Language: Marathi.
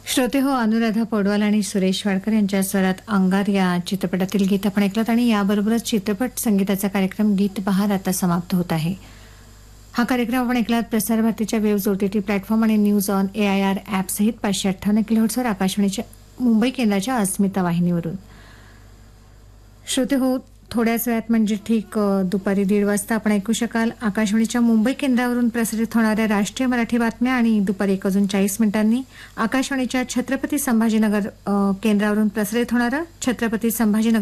श्रोते हो, अनुराधा पौडवाल आणि सुरेश वाडकर यांच्या स्वरात अंगार या चित्रपटातील गीत आपण ऐकलं आणि याबरोबरच चित्रपट संगीताचा कार्यक्रम गीत बहार आता समाप्त होत आहे. हा कार्यक्रम आपण ऐकलात प्रसार भारतीच्या वेव्स OTT प्लॅटफॉर्म आणि न्यूज ऑन AIR ॲप सहित 558 किलोहर्ट्झवर आकाशवाणीच्या मुंबई केंद्राच्या अस्मिता वाहिनीवरून. श्रोते हो, थोड्याच वेळात म्हणजे ठीक दुपारी 1:30 वाजता आपण ऐकू शकाल आकाशवाणीच्या मुंबई केंद्रावरून प्रसारित होणाऱ्या राष्ट्रीय मराठी बातम्या आणि दुपारी 1:40 आकाशवाणीच्या छत्रपती संभाजीनगर केंद्रावरून प्रसारित होणारं छत्रपती संभाजीनगर